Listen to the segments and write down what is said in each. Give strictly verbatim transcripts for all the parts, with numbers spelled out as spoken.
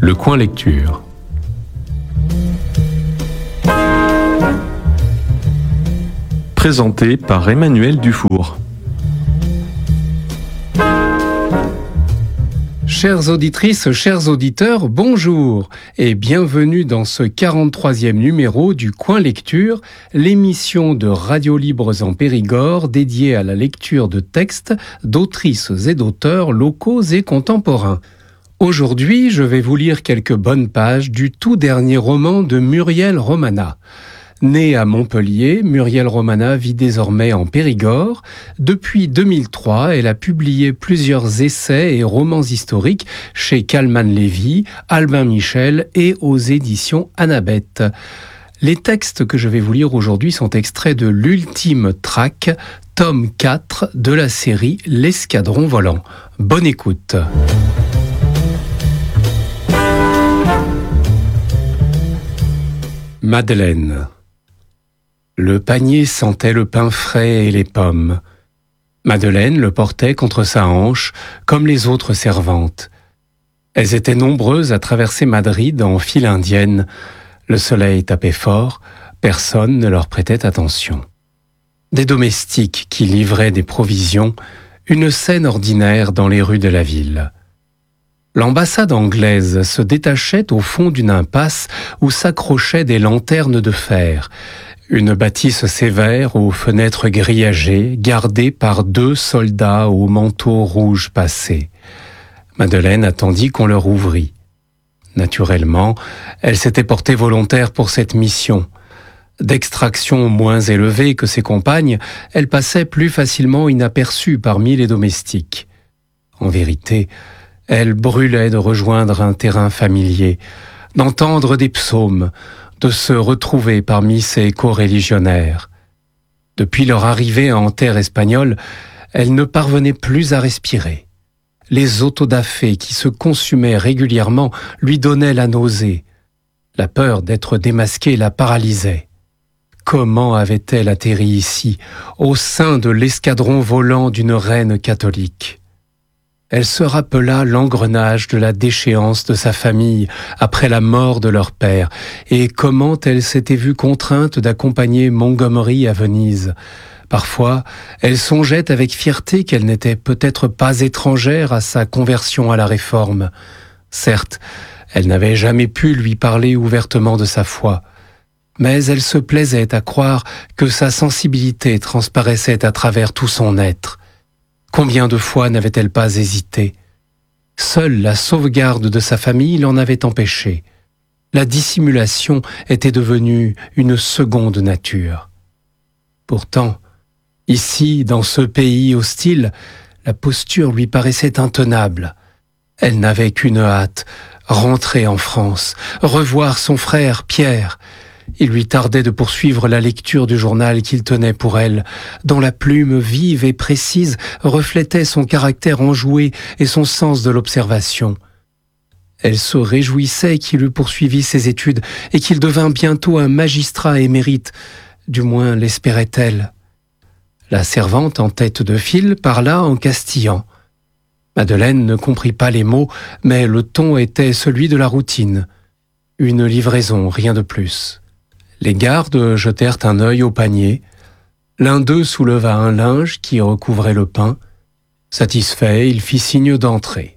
Le coin lecture. Présenté par Emmanuel Dufour. Chères auditrices, chers auditeurs, bonjour et bienvenue dans ce quarante-troisième numéro du Coin Lecture, l'émission de Radio Libres en Périgord dédiée à la lecture de textes d'autrices et d'auteurs locaux et contemporains. Aujourd'hui, je vais vous lire quelques bonnes pages du tout dernier roman de Muriel Romana. Née à Montpellier, Muriel Romana vit désormais en Périgord. Depuis deux mille trois, elle a publié plusieurs essais et romans historiques chez Calman-Lévy, Albin Michel et aux éditions Annabeth. Les textes que je vais vous lire aujourd'hui sont extraits de l'ultime tract, tome quatre de la série L'Escadron volant. Bonne écoute. Madeleine. Le panier sentait le pain frais et les pommes. Madeleine le portait contre sa hanche, comme les autres servantes. Elles étaient nombreuses à traverser Madrid en file indienne. Le soleil tapait fort, personne ne leur prêtait attention. Des domestiques qui livraient des provisions, une scène ordinaire dans les rues de la ville. L'ambassade anglaise se détachait au fond d'une impasse où s'accrochaient des lanternes de fer, une bâtisse sévère aux fenêtres grillagées, gardée par deux soldats au manteau rouge passé. Madeleine attendit qu'on leur ouvrît. Naturellement, elle s'était portée volontaire pour cette mission. D'extraction moins élevée que ses compagnes, elle passait plus facilement inaperçue parmi les domestiques. En vérité, elle brûlait de rejoindre un terrain familier, d'entendre des psaumes, de se retrouver parmi ses coreligionnaires. Depuis leur arrivée en terre espagnole, elle ne parvenait plus à respirer. Les autodafés qui se consumaient régulièrement lui donnaient la nausée. La peur d'être démasquée la paralysait. Comment avait-elle atterri ici, au sein de l'escadron volant d'une reine catholique ? Elle se rappela l'engrenage de la déchéance de sa famille après la mort de leur père et comment elle s'était vue contrainte d'accompagner Montgomery à Venise. Parfois, elle songeait avec fierté qu'elle n'était peut-être pas étrangère à sa conversion à la Réforme. Certes, elle n'avait jamais pu lui parler ouvertement de sa foi, mais elle se plaisait à croire que sa sensibilité transparaissait à travers tout son être. Combien de fois n'avait-elle pas hésité ? Seule la sauvegarde de sa famille l'en avait empêchée. La dissimulation était devenue une seconde nature. Pourtant, ici, dans ce pays hostile, la posture lui paraissait intenable. Elle n'avait qu'une hâte, rentrer en France, revoir son frère Pierre. Il lui tardait de poursuivre la lecture du journal qu'il tenait pour elle, dont la plume vive et précise reflétait son caractère enjoué et son sens de l'observation. Elle se réjouissait qu'il eût poursuivi ses études et qu'il devint bientôt un magistrat émérite, du moins l'espérait-elle. La servante en tête de file parla en castillan. Madeleine ne comprit pas les mots, mais le ton était celui de la routine. Une livraison, rien de plus. Les gardes jetèrent un œil au panier. L'un d'eux souleva un linge qui recouvrait le pain. Satisfait, il fit signe d'entrer.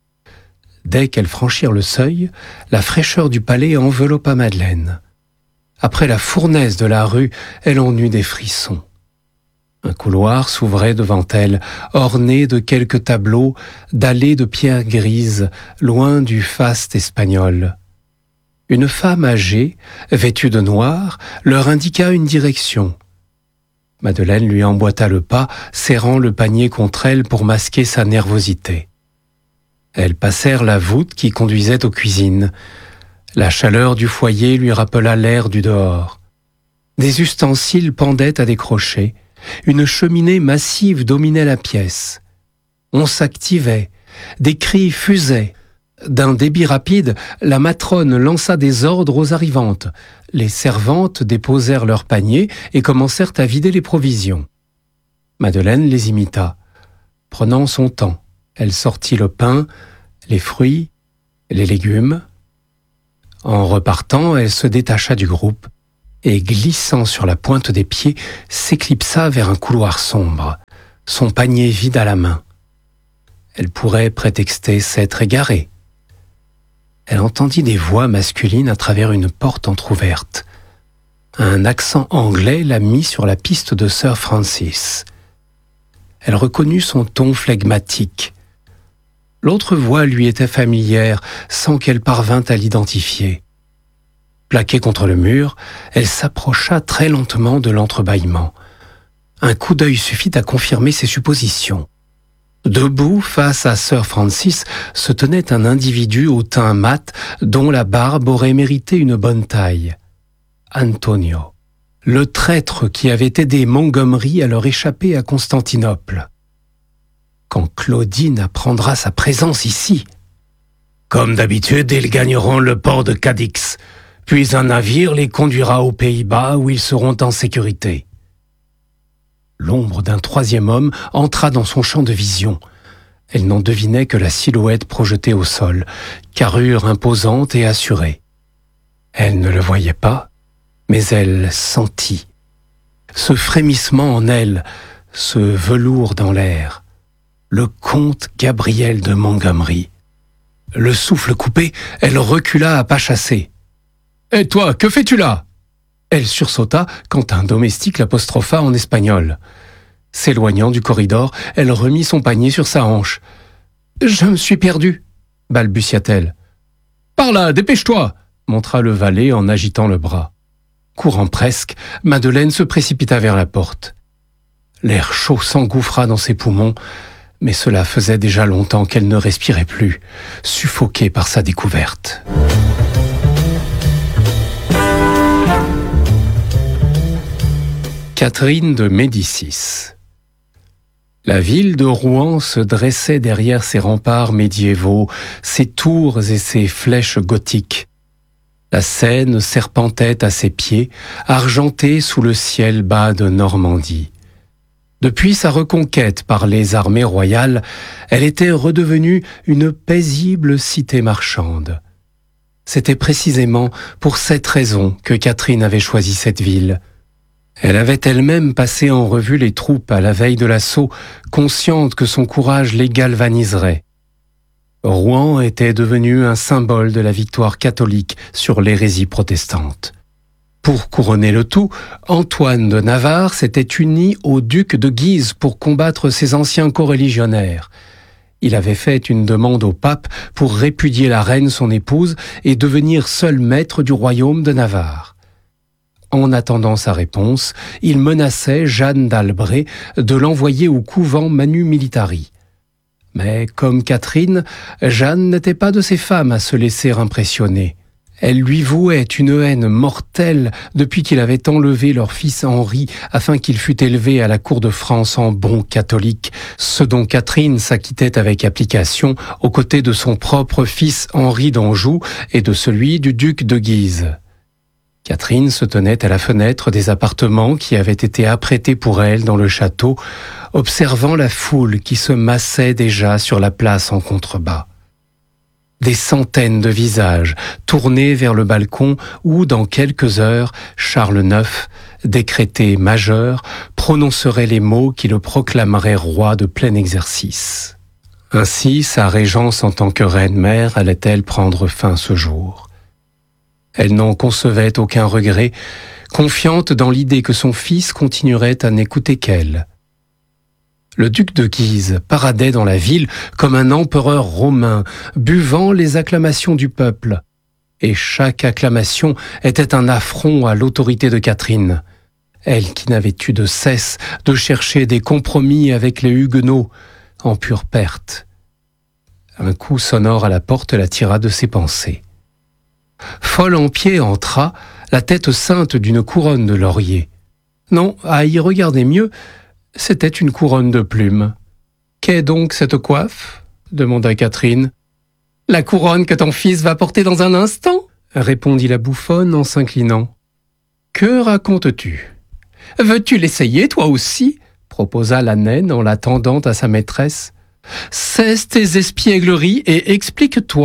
Dès qu'elles franchirent le seuil, la fraîcheur du palais enveloppa Madeleine. Après la fournaise de la rue, elle en eut des frissons. Un couloir s'ouvrait devant elle, orné de quelques tableaux, dallés de pierres grises, loin du faste espagnol. Une femme âgée, vêtue de noir, leur indiqua une direction. Madeleine lui emboîta le pas, serrant le panier contre elle pour masquer sa nervosité. Elles passèrent la voûte qui conduisait aux cuisines. La chaleur du foyer lui rappela l'air du dehors. Des ustensiles pendaient à des crochets. Une cheminée massive dominait la pièce. On s'activait. Des cris fusaient. D'un débit rapide, la matrone lança des ordres aux arrivantes. Les servantes déposèrent leurs paniers et commencèrent à vider les provisions. Madeleine les imita. Prenant son temps, elle sortit le pain, les fruits, les légumes, En repartant, elle se détacha du groupe et, glissant sur la pointe des pieds, s'éclipsa vers un couloir sombre, son panier vide à la main. Elle pourrait prétexter s'être égarée. Elle entendit des voix masculines à travers une porte entr'ouverte. Un accent anglais la mit sur la piste de Sir Francis. Elle reconnut son ton flegmatique. L'autre voix lui était familière sans qu'elle parvînt à l'identifier. Plaquée contre le mur, elle s'approcha très lentement de l'entrebâillement. Un coup d'œil suffit à confirmer ses suppositions. Debout, face à Sir Francis, se tenait un individu au teint mat dont la barbe aurait mérité une bonne taille. Antonio, le traître qui avait aidé Montgomery à leur échapper à Constantinople. Quand Claudine apprendra sa présence ici. Comme d'habitude, ils gagneront le port de Cadix, puis un navire les conduira aux Pays-Bas où ils seront en sécurité. L'ombre d'un troisième homme entra dans son champ de vision. Elle n'en devinait que la silhouette projetée au sol, carrure imposante et assurée. Elle ne le voyait pas, mais elle sentit. Ce frémissement en elle, ce velours dans l'air. Le comte Gabriel de Montgomery. Le souffle coupé, elle recula à pas chassés. « Et toi, que fais-tu là ?» Elle sursauta quand un domestique l'apostropha en espagnol. S'éloignant du corridor, elle remit son panier sur sa hanche. « Je me suis perdue » balbutia-t-elle. « Par là, dépêche-toi » montra le valet en agitant le bras. Courant presque, Madeleine se précipita vers la porte. L'air chaud s'engouffra dans ses poumons, mais cela faisait déjà longtemps qu'elle ne respirait plus, suffoquée par sa découverte. Catherine de Médicis. La ville de Rouen se dressait derrière ses remparts médiévaux, ses tours et ses flèches gothiques. La Seine serpentait à ses pieds, argentée sous le ciel bas de Normandie. Depuis sa reconquête par les armées royales, elle était redevenue une paisible cité marchande. C'était précisément pour cette raison que Catherine avait choisi cette ville. Elle avait elle-même passé en revue les troupes à la veille de l'assaut, consciente que son courage les galvaniserait. Rouen était devenu un symbole de la victoire catholique sur l'hérésie protestante. Pour couronner le tout, Antoine de Navarre s'était uni au duc de Guise pour combattre ses anciens coreligionnaires. Il avait fait une demande au pape pour répudier la reine son épouse et devenir seul maître du royaume de Navarre. En attendant sa réponse, il menaçait Jeanne d'Albret de l'envoyer au couvent Manu Militari. Mais comme Catherine, Jeanne n'était pas de ces femmes à se laisser impressionner. Elle lui vouait une haine mortelle depuis qu'il avait enlevé leur fils Henri afin qu'il fût élevé à la cour de France en bon catholique, ce dont Catherine s'acquittait avec application aux côtés de son propre fils Henri d'Anjou et de celui du duc de Guise. Catherine se tenait à la fenêtre des appartements qui avaient été apprêtés pour elle dans le château, observant la foule qui se massait déjà sur la place en contrebas. Des centaines de visages tournés vers le balcon où, dans quelques heures, Charles neuf, décrété majeur, prononcerait les mots qui le proclameraient roi de plein exercice. Ainsi, sa régence en tant que reine-mère allait-elle prendre fin ce jour. Elle n'en concevait aucun regret, confiante dans l'idée que son fils continuerait à n'écouter qu'elle. Le duc de Guise paradait dans la ville comme un empereur romain, buvant les acclamations du peuple. Et chaque acclamation était un affront à l'autorité de Catherine. Elle qui n'avait eu de cesse de chercher des compromis avec les Huguenots, en pure perte. Un coup sonore à la porte la tira de ses pensées. Folle en pied entra, la tête ceinte d'une couronne de laurier. Non, à y regarder mieux, c'était une couronne de plumes. « Qu'est donc cette coiffe ?» demanda Catherine. « La couronne que ton fils va porter dans un instant ?» répondit la bouffonne en s'inclinant. « Que racontes-tu ? Veux-tu l'essayer, toi aussi ?» proposa la naine en la tendant à sa maîtresse. « Cesse tes espiègleries et explique-toi. »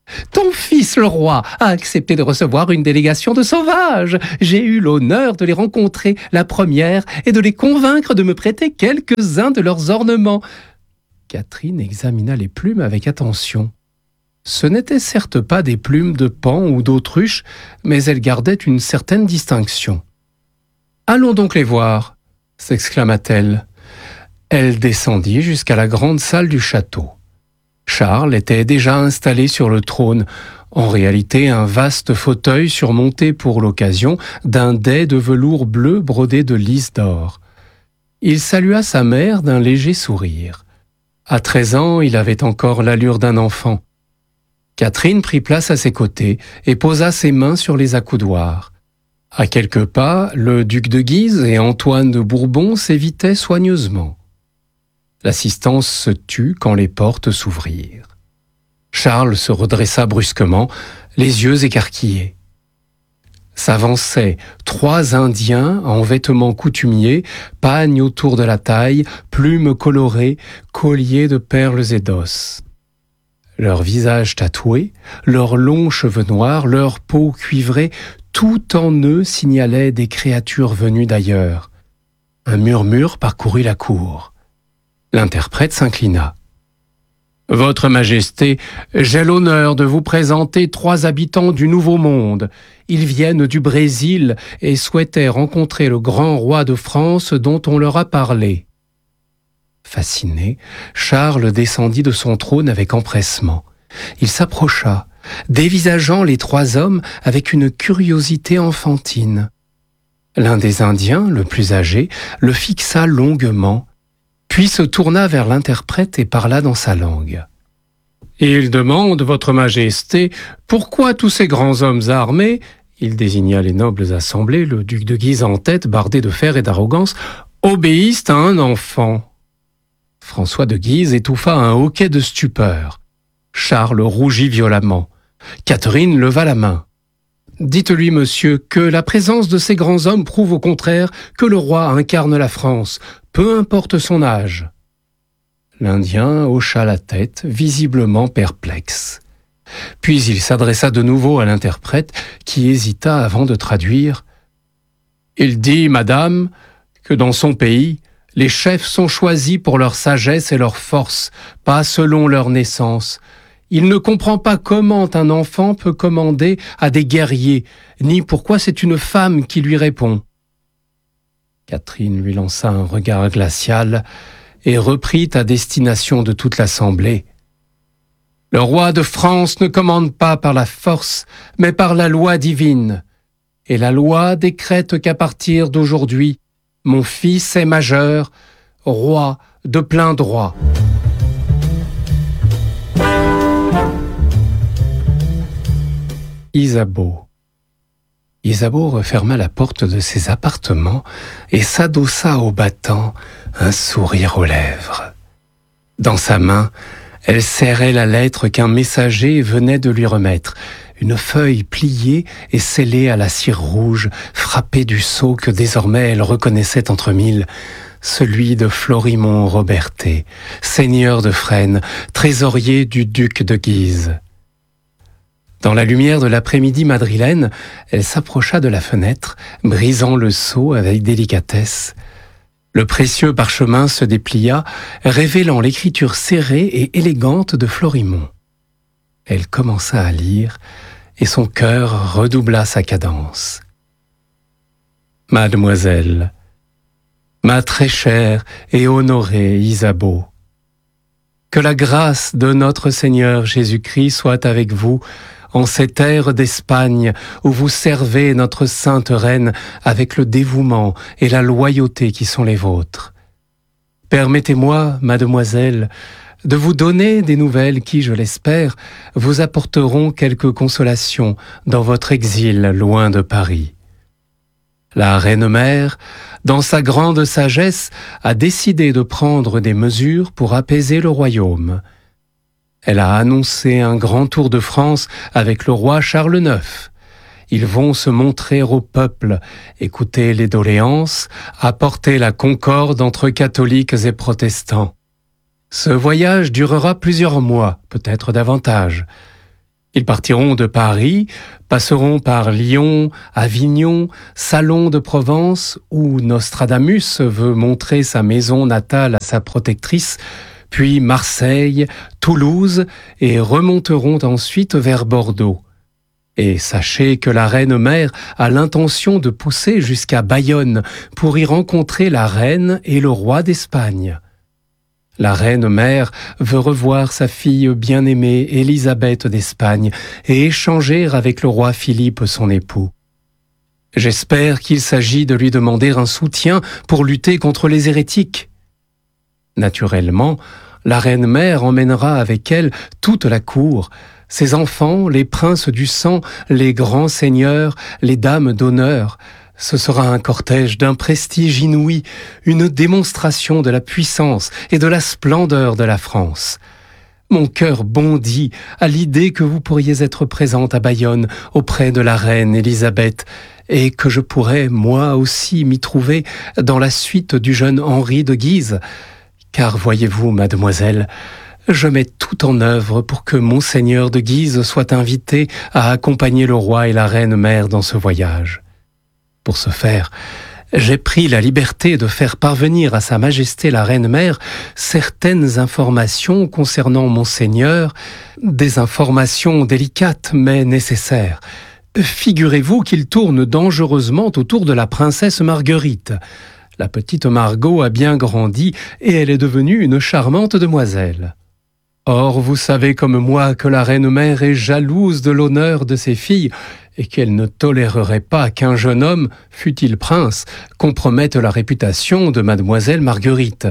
« Ton fils, le roi, a accepté de recevoir une délégation de sauvages. J'ai eu l'honneur de les rencontrer la première et de les convaincre de me prêter quelques-uns de leurs ornements. » Catherine examina les plumes avec attention. Ce n'étaient certes pas des plumes de paon ou d'autruche, mais elles gardaient une certaine distinction. « Allons donc les voir !» s'exclama-t-elle. Elle descendit jusqu'à la grande salle du château. Charles était déjà installé sur le trône, en réalité un vaste fauteuil surmonté pour l'occasion d'un dais de velours bleu brodé de lys d'or. Il salua sa mère d'un léger sourire. À treize ans, il avait encore l'allure d'un enfant. Catherine prit place à ses côtés et posa ses mains sur les accoudoirs. À quelques pas, le duc de Guise et Antoine de Bourbon s'évitaient soigneusement. L'assistance se tut quand les portes s'ouvrirent. Charles se redressa brusquement, les yeux écarquillés. S'avançaient trois Indiens en vêtements coutumiers, pagne autour de la taille, plumes colorées, colliers de perles et d'os. Leurs visages tatoués, leurs longs cheveux noirs, leur peau cuivrée, tout en eux signalait des créatures venues d'ailleurs. Un murmure parcourut la cour. L'interprète s'inclina. « Votre Majesté, j'ai l'honneur de vous présenter trois habitants du Nouveau Monde. Ils viennent du Brésil et souhaitaient rencontrer le grand roi de France dont on leur a parlé. » Fasciné, Charles descendit de son trône avec empressement. Il s'approcha, dévisageant les trois hommes avec une curiosité enfantine. L'un des Indiens, le plus âgé, le fixa longuement, puis se tourna vers l'interprète et parla dans sa langue. « Il demande, Votre Majesté, pourquoi tous ces grands hommes armés, il désigna les nobles assemblés, le duc de Guise en tête, bardé de fer et d'arrogance, obéissent à un enfant. » François de Guise étouffa un hoquet de stupeur. Charles rougit violemment. Catherine leva la main. « Dites-lui, monsieur, que la présence de ces grands hommes prouve au contraire que le roi incarne la France, peu importe son âge. » L'Indien hocha la tête, visiblement perplexe. Puis il s'adressa de nouveau à l'interprète, qui hésita avant de traduire. « Il dit, madame, que dans son pays, les chefs sont choisis pour leur sagesse et leur force, pas selon leur naissance. Il ne comprend pas comment un enfant peut commander à des guerriers, ni pourquoi c'est une femme qui lui répond. » Catherine lui lança un regard glacial et reprit à destination de toute l'assemblée. « Le roi de France ne commande pas par la force, mais par la loi divine. Et la loi décrète qu'à partir d'aujourd'hui, mon fils est majeur, roi de plein droit. » Isabeau. Isabeau referma la porte de ses appartements et s'adossa au battant, un sourire aux lèvres. Dans sa main, elle serrait la lettre qu'un messager venait de lui remettre, une feuille pliée et scellée à la cire rouge, frappée du sceau que désormais elle reconnaissait entre mille, celui de Florimond Robertet, seigneur de Fresnes, trésorier du duc de Guise. Dans la lumière de l'après-midi madrilène, elle s'approcha de la fenêtre, brisant le sceau avec délicatesse. Le précieux parchemin se déplia, révélant l'écriture serrée et élégante de Florimond. Elle commença à lire, et son cœur redoubla sa cadence. « Mademoiselle, ma très chère et honorée Isabeau, que la grâce de notre Seigneur Jésus-Christ soit avec vous, en cette ère d'Espagne où vous servez notre sainte reine avec le dévouement et la loyauté qui sont les vôtres. Permettez-moi, mademoiselle, de vous donner des nouvelles qui, je l'espère, vous apporteront quelque consolation dans votre exil loin de Paris. La reine-mère, dans sa grande sagesse, a décidé de prendre des mesures pour apaiser le royaume. Elle a annoncé un grand tour de France avec le roi Charles neuf. Ils vont se montrer au peuple, écouter les doléances, apporter la concorde entre catholiques et protestants. Ce voyage durera plusieurs mois, peut-être davantage. Ils partiront de Paris, passeront par Lyon, Avignon, Salon de Provence, où Nostradamus veut montrer sa maison natale à sa protectrice, puis Marseille, Toulouse, et remonteront ensuite vers Bordeaux. Et sachez que la reine-mère a l'intention de pousser jusqu'à Bayonne pour y rencontrer la reine et le roi d'Espagne. La reine-mère veut revoir sa fille bien-aimée Élisabeth d'Espagne et échanger avec le roi Philippe son époux. J'espère qu'il s'agit de lui demander un soutien pour lutter contre les hérétiques. Naturellement, la reine-mère emmènera avec elle toute la cour, ses enfants, les princes du sang, les grands seigneurs, les dames d'honneur. Ce sera un cortège d'un prestige inouï, une démonstration de la puissance et de la splendeur de la France. Mon cœur bondit à l'idée que vous pourriez être présente à Bayonne auprès de la reine Élisabeth et que je pourrais, moi aussi, m'y trouver dans la suite du jeune Henri de Guise. Car voyez-vous, mademoiselle, je mets tout en œuvre pour que monseigneur de Guise soit invité à accompagner le roi et la reine-mère dans ce voyage. Pour ce faire, j'ai pris la liberté de faire parvenir à Sa Majesté la Reine-Mère certaines informations concernant Monseigneur, des informations délicates mais nécessaires. Figurez-vous qu'il tourne dangereusement autour de la princesse Marguerite. La petite Margot a bien grandi et elle est devenue une charmante demoiselle. Or, vous savez comme moi que la reine-mère est jalouse de l'honneur de ses filles et qu'elle ne tolérerait pas qu'un jeune homme, fût-il prince, compromette la réputation de mademoiselle Marguerite.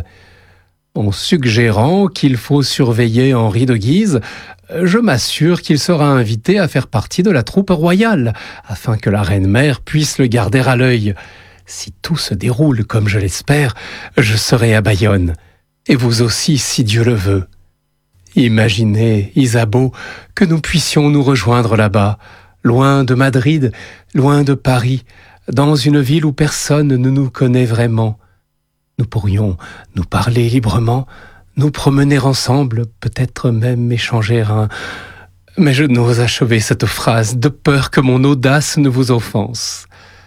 En suggérant qu'il faut surveiller Henri de Guise, je m'assure qu'il sera invité à faire partie de la troupe royale, afin que la reine-mère puisse le garder à l'œil. Si tout se déroule comme je l'espère, je serai à Bayonne, et vous aussi si Dieu le veut. Imaginez, Isabeau, que nous puissions nous rejoindre là-bas, loin de Madrid, loin de Paris, dans une ville où personne ne nous connaît vraiment. Nous pourrions nous parler librement, nous promener ensemble, peut-être même échanger un... Mais je n'ose achever cette phrase de peur que mon audace ne vous offense.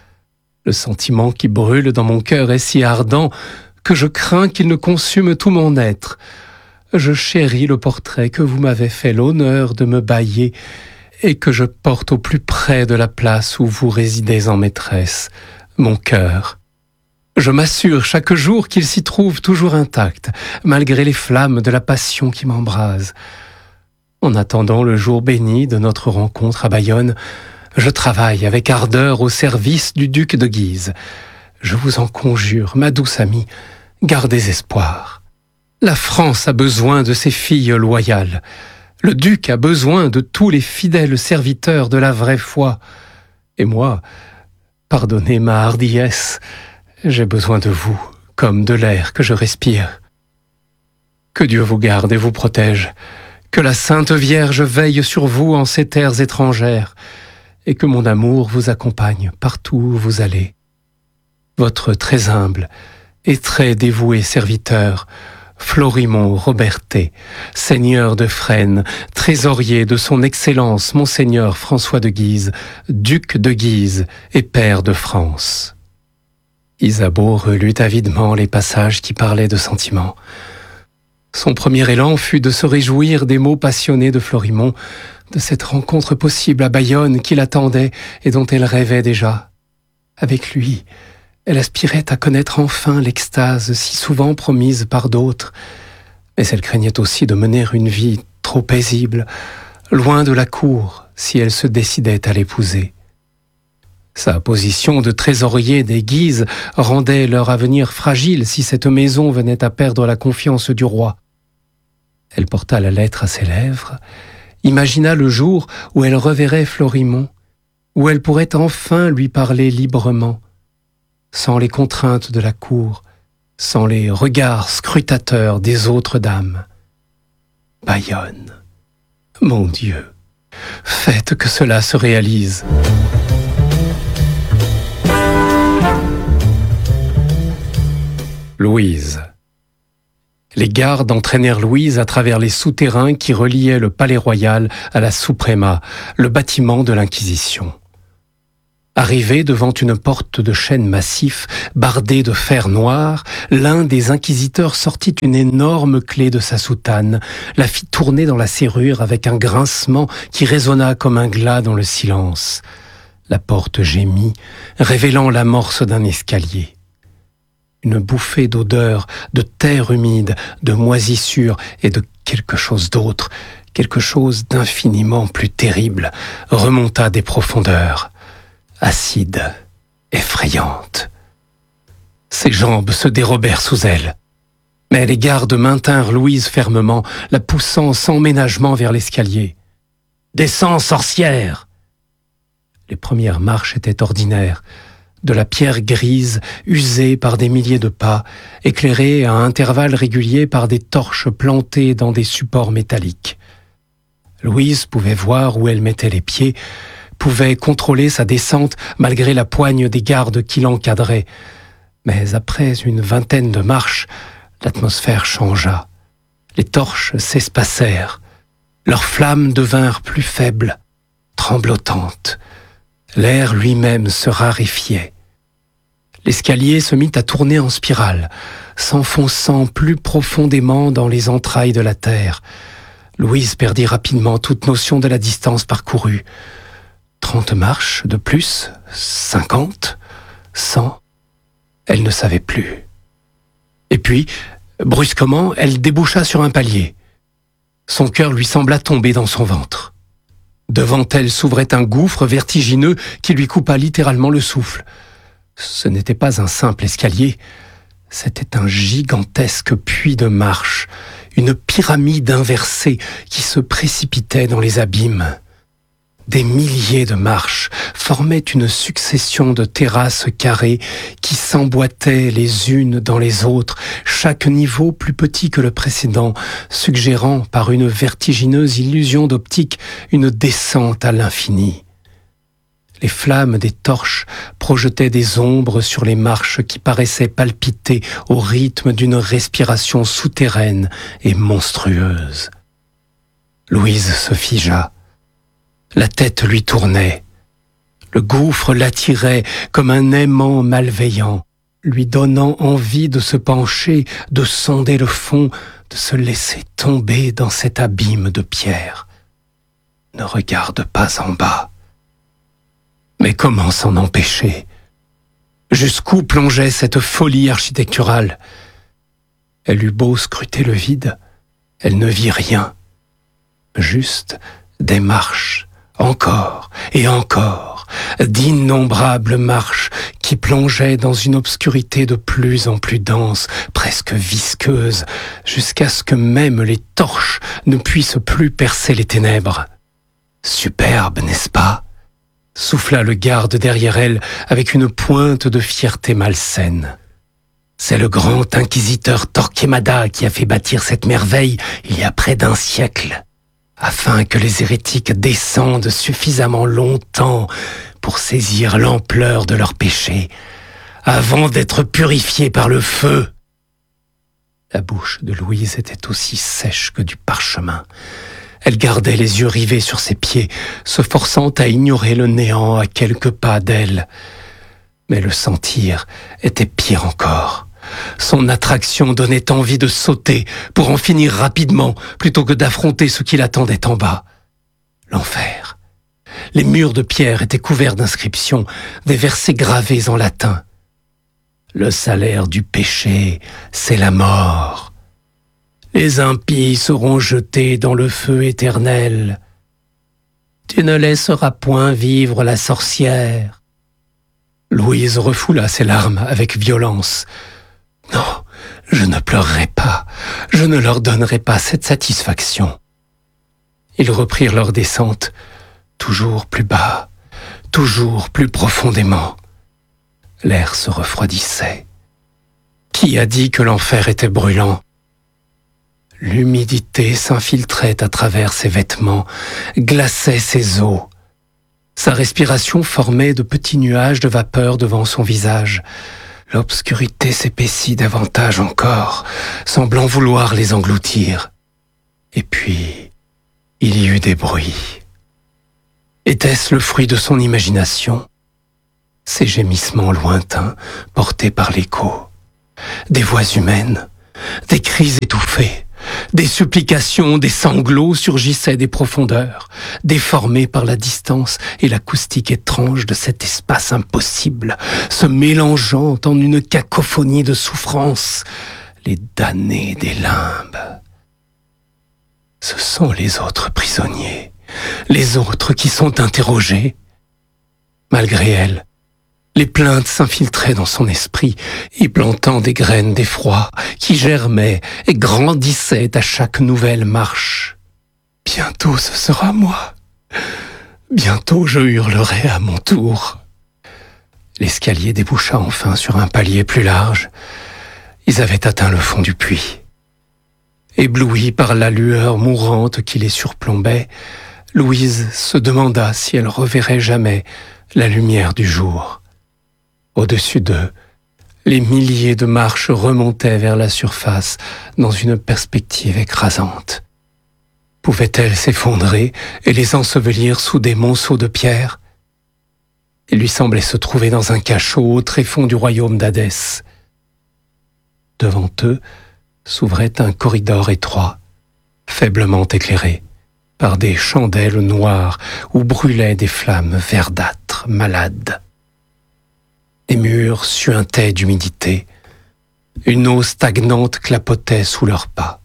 Le sentiment qui brûle dans mon cœur est si ardent que je crains qu'il ne consume tout mon être. Je chéris le portrait que vous m'avez fait l'honneur de me bailler et que je porte au plus près de la place où vous résidez en maîtresse, mon cœur. Je m'assure chaque jour qu'il s'y trouve toujours intact, malgré les flammes de la passion qui m'embrase. En attendant le jour béni de notre rencontre à Bayonne, je travaille avec ardeur au service du duc de Guise. Je vous en conjure, ma douce amie, gardez espoir. La France a besoin de ses filles loyales. Le duc a besoin de tous les fidèles serviteurs de la vraie foi. Et moi, pardonnez ma hardiesse, j'ai besoin de vous, comme de l'air que je respire. Que Dieu vous garde et vous protège, que la Sainte Vierge veille sur vous en ces terres étrangères, et que mon amour vous accompagne partout où vous allez. Votre très humble et très dévoué serviteur, Florimond Robertet, seigneur de Fresnes, trésorier de son Excellence Monseigneur François de Guise, duc de Guise et père de France. Isabeau relut avidement les passages qui parlaient de sentiments. Son premier élan fut de se réjouir des mots passionnés de Florimond, de cette rencontre possible à Bayonne qui l'attendait et dont elle rêvait déjà. Avec lui, elle aspirait à connaître enfin l'extase si souvent promise par d'autres, mais elle craignait aussi de mener une vie trop paisible, loin de la cour, si elle se décidait à l'épouser. Sa position de trésorier des Guises rendait leur avenir fragile si cette maison venait à perdre la confiance du roi. Elle porta la lettre à ses lèvres, imagina le jour où elle reverrait Florimond, où elle pourrait enfin lui parler librement, sans les contraintes de la cour, sans les regards scrutateurs des autres dames. Bayonne, mon Dieu, faites que cela se réalise. Louise. Les gardes entraînèrent Louise à travers les souterrains qui reliaient le palais royal à la Suprema, le bâtiment de l'Inquisition. Arrivé devant une porte de chêne massif, bardée de fer noir, l'un des inquisiteurs sortit une énorme clé de sa soutane, la fit tourner dans la serrure avec un grincement qui résonna comme un glas dans le silence. La porte gémit, révélant l'amorce d'un escalier. Une bouffée d'odeur, de terre humide, de moisissure et de quelque chose d'autre, quelque chose d'infiniment plus terrible, remonta des profondeurs. Acide, effrayante. Ses jambes se dérobèrent sous elle. Mais les gardes maintinrent Louise fermement, la poussant sans ménagement vers l'escalier. « Descends, sorcière !» Les premières marches étaient ordinaires, de la pierre grise, usée par des milliers de pas, éclairée à intervalles réguliers par des torches plantées dans des supports métalliques. Louise pouvait voir où elle mettait les pieds, pouvait contrôler sa descente malgré la poigne des gardes qui l'encadraient. Mais après une vingtaine de marches, l'atmosphère changea. Les torches s'espacèrent. Leurs flammes devinrent plus faibles, tremblotantes. L'air lui-même se raréfiait. L'escalier se mit à tourner en spirale, s'enfonçant plus profondément dans les entrailles de la terre. Louise perdit rapidement toute notion de la distance parcourue. Trente marches de plus, cinquante, cent, elle ne savait plus. Et puis, brusquement, elle déboucha sur un palier. Son cœur lui sembla tomber dans son ventre. Devant elle s'ouvrait un gouffre vertigineux qui lui coupa littéralement le souffle. Ce n'était pas un simple escalier, c'était un gigantesque puits de marche, une pyramide inversée qui se précipitait dans les abîmes. Des milliers de marches formaient une succession de terrasses carrées qui s'emboîtaient les unes dans les autres, chaque niveau plus petit que le précédent, suggérant par une vertigineuse illusion d'optique une descente à l'infini. Les flammes des torches projetaient des ombres sur les marches qui paraissaient palpiter au rythme d'une respiration souterraine et monstrueuse. Louise se figea. La tête lui tournait. Le gouffre l'attirait comme un aimant malveillant, lui donnant envie de se pencher, de sonder le fond, de se laisser tomber dans cet abîme de pierre. Ne regarde pas en bas. Mais comment s'en empêcher? Jusqu'où plongeait cette folie architecturale? Elle eut beau scruter le vide, elle ne vit rien. Juste des marches, encore et encore, d'innombrables marches qui plongeaient dans une obscurité de plus en plus dense, presque visqueuse, jusqu'à ce que même les torches ne puissent plus percer les ténèbres. Superbe, n'est-ce pas? Souffla le garde derrière elle avec une pointe de fierté malsaine. C'est le grand inquisiteur Torquemada qui a fait bâtir cette merveille il y a près d'un siècle, afin que les hérétiques descendent suffisamment longtemps pour saisir l'ampleur de leurs péchés, avant d'être purifiés par le feu. La bouche de Louise était aussi sèche que du parchemin. Elle gardait les yeux rivés sur ses pieds, se forçant à ignorer le néant à quelques pas d'elle. Mais le sentir était pire encore. Son attraction donnait envie de sauter pour en finir rapidement, plutôt que d'affronter ce qui l'attendait en bas. L'enfer. Les murs de pierre étaient couverts d'inscriptions, des versets gravés en latin. Le salaire du péché, c'est la mort. Les impies seront jetés dans le feu éternel. Tu ne laisseras point vivre la sorcière. Louise refoula ses larmes avec violence. Non, je ne pleurerai pas, je ne leur donnerai pas cette satisfaction. Ils reprirent leur descente, toujours plus bas, toujours plus profondément. L'air se refroidissait. Qui a dit que l'enfer était brûlant? L'humidité s'infiltrait à travers ses vêtements, glaçait ses os. Sa respiration formait de petits nuages de vapeur devant son visage. L'obscurité s'épaissit davantage encore, semblant vouloir les engloutir. Et puis, il y eut des bruits. Était-ce le fruit de son imagination? Ces gémissements lointains, portés par l'écho. Des voix humaines, des cris étouffés, des supplications, des sanglots surgissaient des profondeurs, déformés par la distance et l'acoustique étrange de cet espace impossible, se mélangeant en une cacophonie de souffrances, les damnés des limbes. Ce sont les autres prisonniers, les autres qui sont interrogés. Malgré elle, les plaintes s'infiltraient dans son esprit, y plantant des graines d'effroi qui germaient et grandissaient à chaque nouvelle marche. Bientôt ce sera moi. Bientôt je hurlerai à mon tour. L'escalier déboucha enfin sur un palier plus large. Ils avaient atteint le fond du puits. Éblouie par la lueur mourante qui les surplombait, Louise se demanda si elle reverrait jamais la lumière du jour. Au-dessus d'eux, les milliers de marches remontaient vers la surface dans une perspective écrasante. Pouvait-elle s'effondrer et les ensevelir sous des monceaux de pierre? Il lui semblait se trouver dans un cachot au tréfonds du royaume d'Hadès. Devant eux s'ouvrait un corridor étroit, faiblement éclairé par des chandelles noires où brûlaient des flammes verdâtres, malades. Les murs suintaient d'humidité. Une eau stagnante clapotait sous leurs pas.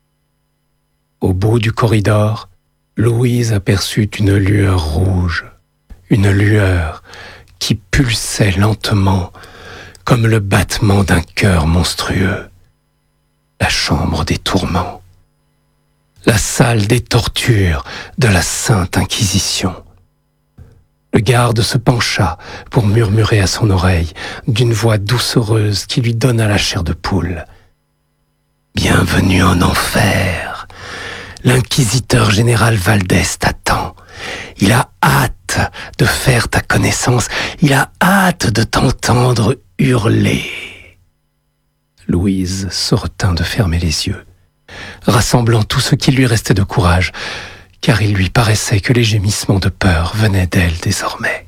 Au bout du corridor, Louise aperçut une lueur rouge, une lueur qui pulsait lentement comme le battement d'un cœur monstrueux. La chambre des tourments, la salle des tortures de la Sainte Inquisition. Le garde se pencha pour murmurer à son oreille d'une voix doucereuse qui lui donna la chair de poule. « Bienvenue en enfer. L'inquisiteur général Valdès t'attend. Il a hâte de faire ta connaissance. Il a hâte de t'entendre hurler. » Louise se retint de fermer les yeux, rassemblant tout ce qui lui restait de courage, car il lui paraissait que les gémissements de peur venaient d'elle désormais.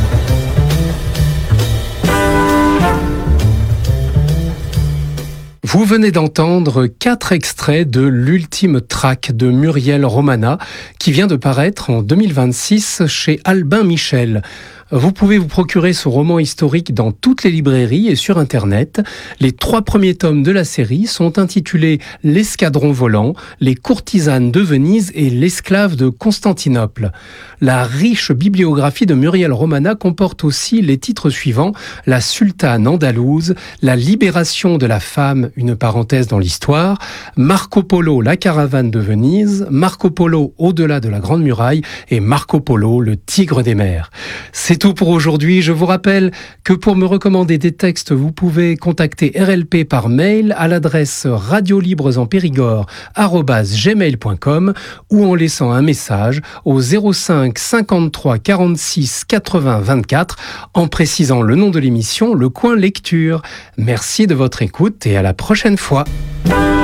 Vous venez d'entendre quatre extraits de l'ultime track de Muriel Romana qui vient de paraître en deux mille vingt-six chez Albin Michel. Vous pouvez vous procurer ce roman historique dans toutes les librairies et sur Internet. Les trois premiers tomes de la série sont intitulés « L'escadron volant »,« Les courtisanes de Venise » et « L'esclave de Constantinople ». La riche bibliographie de Muriel Romana comporte aussi les titres suivants « La sultane andalouse »,« La libération de la femme, une parenthèse dans l'histoire »,« Marco Polo, la caravane de Venise »,« Marco Polo, au-delà de la Grande Muraille » et « Marco Polo, le tigre des mers ». C'est tout pour aujourd'hui. Je vous rappelle que pour me recommander des textes, vous pouvez contacter R L P par mail à l'adresse radiolibresenpérigord arobase gmail point com ou en laissant un message au zéro cinq cinquante-trois quarante-six quatre-vingts vingt-quatre en précisant le nom de l'émission, le coin lecture. Merci de votre écoute et à la prochaine fois.